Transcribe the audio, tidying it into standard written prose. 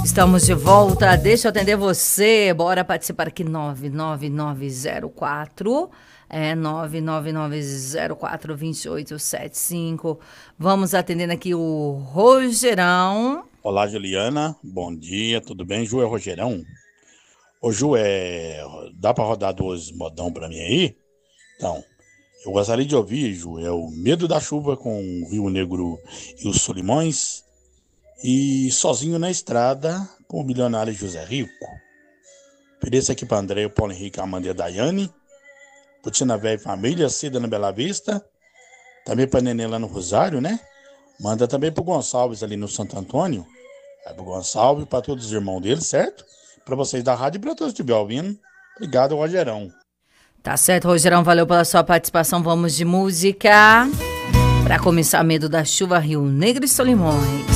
Estamos de volta, deixa eu atender você, bora participar aqui, 99904, 999042875, vamos atendendo aqui o Rogerão. Olá, Juliana, bom dia, tudo bem? Ju, é Rogerão? Ô, Ju, dá pra rodar 2 modão pra mim aí? Então, eu gostaria de ouvir, Ju, é o Medo da Chuva com o Rio Negro e os Solimões e Sozinho na Estrada com o milionário José Rico. Ofereço aqui pra André, o Paulo Henrique, a Amanda e a Daiane, pro Tina Véia e Família, Cida na Bela Vista, também pra Nenê lá no Rosário, né? Manda também pro Gonçalves ali no Santo Antônio, pro Gonçalves e pra todos os irmãos dele, certo? Pra vocês da rádio e pra todos que estiverem ouvindo. Obrigado, Rogerão. Tá certo, Rogerão, valeu pela sua participação, vamos de música. Pra começar, Medo da Chuva, Rio Negro e Solimões.